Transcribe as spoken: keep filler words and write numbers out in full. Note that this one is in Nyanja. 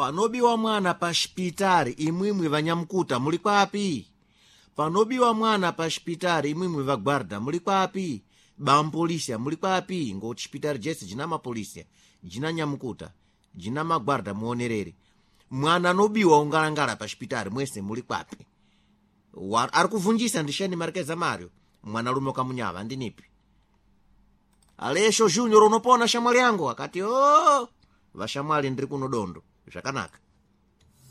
panobiwa mwana pa shpitari imwimwi vanyamkuta muli kwapi? Panobiwa mwana pa shpitari imwimwi vagwarda muli kwapi? Bampolisia muli kwapi? Ngoti shpitari jese jina mapolisia, jina nyamkuta, jina magwarda muonerere. Mwana nobiwa ungalangala pa shpitari mwese muli kwapi? Ari kuvunjisa ndishani Marqueza Mario, mwana lume kamunyava ndinipi? Alesho Junior unopona shamwali yangu akati oh, vashamwali ndiri kuno dondo. Zvakanaka.